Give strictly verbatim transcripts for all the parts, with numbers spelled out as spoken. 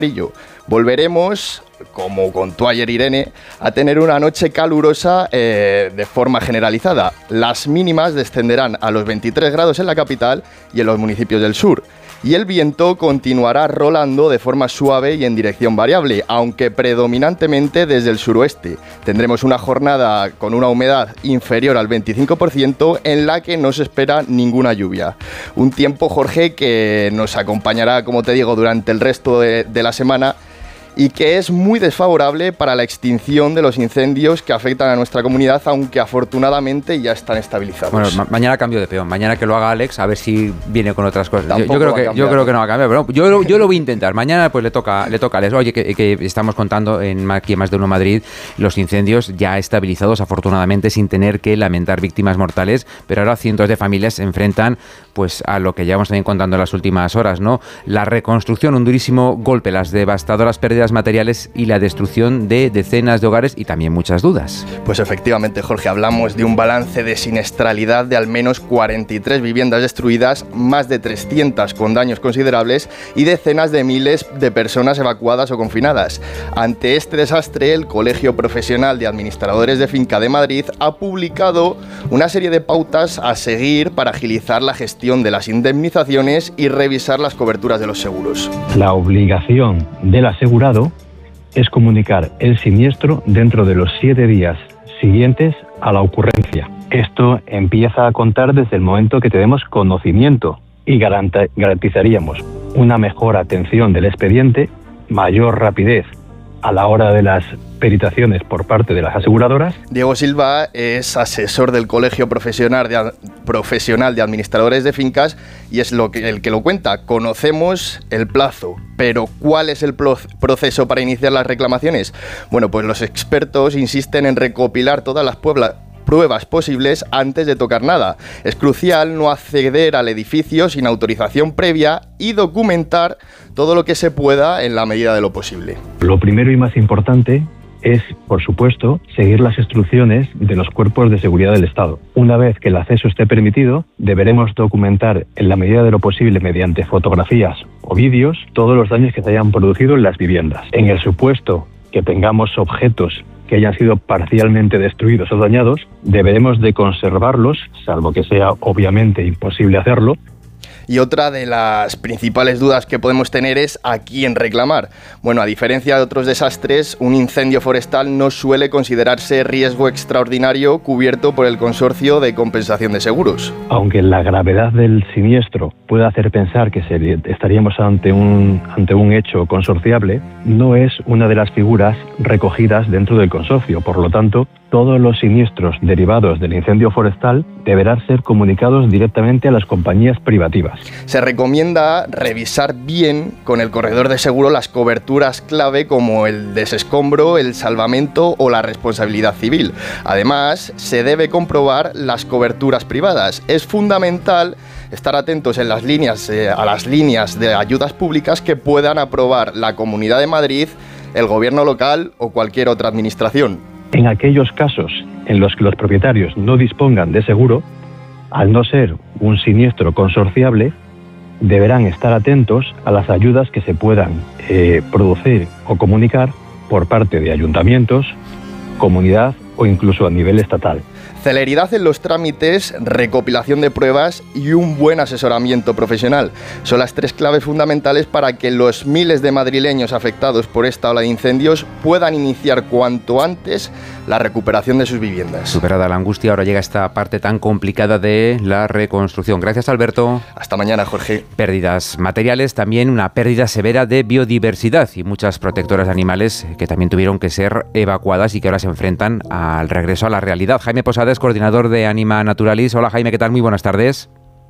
Volveremos, como contó ayer Irene, a tener una noche calurosa eh, de forma generalizada. Las mínimas descenderán a los veintitrés grados en la capital y en los municipios del sur. Y el viento continuará rolando de forma suave y en dirección variable, aunque predominantemente desde el suroeste. Tendremos una jornada con una humedad inferior al veinticinco por ciento en la que no se espera ninguna lluvia. Un tiempo, Jorge, que nos acompañará, como te digo, durante el resto de, de la semana y que es muy desfavorable para la extinción de los incendios que afectan a nuestra comunidad, aunque afortunadamente ya están estabilizados. Bueno, ma- mañana cambio de peón, mañana que lo haga Alex, a ver si viene con otras cosas. Yo, yo, creo que, yo creo que no va a cambiar, pero yo, lo, yo lo voy a intentar. Mañana pues le toca, le toca a Alex. Oye, que, que estamos contando en aquí en Más de Uno Madrid los incendios ya estabilizados, afortunadamente, sin tener que lamentar víctimas mortales, pero ahora cientos de familias se enfrentan pues a lo que llevamos también contando en las últimas horas, ¿no? La reconstrucción, un durísimo golpe, las devastadoras pérdidas materiales y la destrucción de decenas de hogares y también muchas dudas. Pues efectivamente, Jorge, hablamos de un balance de siniestralidad de al menos cuarenta y tres viviendas destruidas, más de trescientas con daños considerables y decenas de miles de personas evacuadas o confinadas. Ante este desastre, el Colegio Profesional de Administradores de Finca de Madrid ha publicado una serie de pautas a seguir para agilizar la gestión de las indemnizaciones y revisar las coberturas de los seguros. La obligación del asegurado es comunicar el siniestro dentro de los siete días siguientes a la ocurrencia. Esto empieza a contar desde el momento que tenemos conocimiento y garanta- garantizaríamos una mejor atención del expediente, mayor rapidez a la hora de las peritaciones por parte de las aseguradoras. Diego Silva es asesor del Colegio Profesional de, Profesional de Administradores de Fincas y es lo que, el que lo cuenta. Conocemos el plazo, pero ¿cuál es el pro- proceso para iniciar las reclamaciones? Bueno, pues los expertos insisten en recopilar todas las pueblas pruebas posibles antes de tocar nada. Es crucial no acceder al edificio sin autorización previa y documentar todo lo que se pueda en la medida de lo posible. Lo primero y más importante es, por supuesto, seguir las instrucciones de los cuerpos de seguridad del Estado. Una vez que el acceso esté permitido, deberemos documentar en la medida de lo posible mediante fotografías o vídeos todos los daños que se hayan producido en las viviendas. En el supuesto que tengamos objetos que hayan sido parcialmente destruidos o dañados, deberemos de conservarlos, salvo que sea obviamente imposible hacerlo. Y otra de las principales dudas que podemos tener es a quién reclamar. Bueno, a diferencia de otros desastres, un incendio forestal no suele considerarse riesgo extraordinario cubierto por el Consorcio de Compensación de Seguros. Aunque la gravedad del siniestro pueda hacer pensar que sería, estaríamos ante un, ante un hecho consorciable, no es una de las figuras recogidas dentro del consorcio. Por lo tanto, todos los siniestros derivados del incendio forestal deberán ser comunicados directamente a las compañías privativas. Se recomienda revisar bien con el corredor de seguro las coberturas clave como el desescombro, el salvamento o la responsabilidad civil. Además, se debe comprobar las coberturas privadas. Es fundamental estar atentos en las líneas, eh, a las líneas de ayudas públicas que puedan aprobar la Comunidad de Madrid, el gobierno local o cualquier otra administración. En aquellos casos en los que los propietarios no dispongan de seguro, al no ser un siniestro consorciable, deberán estar atentos a las ayudas que se puedan eh, producir o comunicar por parte de ayuntamientos, comunidad o incluso a nivel estatal. Celeridad en los trámites, recopilación de pruebas y un buen asesoramiento profesional. Son las tres claves fundamentales para que los miles de madrileños afectados por esta ola de incendios puedan iniciar cuanto antes la recuperación de sus viviendas. Superada la angustia, ahora llega esta parte tan complicada de la reconstrucción. Gracias, Alberto. Hasta mañana, Jorge. Pérdidas materiales, también una pérdida severa de biodiversidad y muchas protectoras de animales que también tuvieron que ser evacuadas y que ahora se enfrentan al regreso a la realidad. Jaime Posada, coordinador de Anima Naturalis. Hola, Jaime, ¿qué tal? Muy buenas tardes.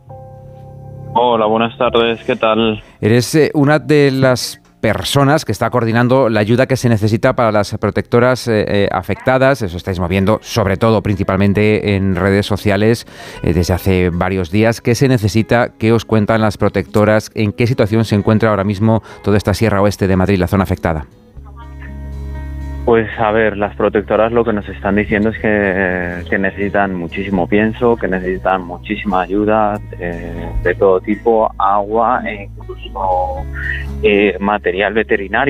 Hola, buenas tardes, ¿qué tal? Eres eh, una de las personas que está coordinando la ayuda que se necesita para las protectoras eh, eh, afectadas. Eso estáis moviendo, sobre todo, principalmente en redes sociales eh, desde hace varios días. ¿Qué se necesita? ¿Qué os cuentan las protectoras? ¿En qué situación se encuentra ahora mismo toda esta Sierra Oeste de Madrid, la zona afectada? Pues a ver, las protectoras lo que nos están diciendo es que, que necesitan muchísimo pienso, que necesitan muchísima ayuda de, de todo tipo, agua e incluso eh, material veterinario.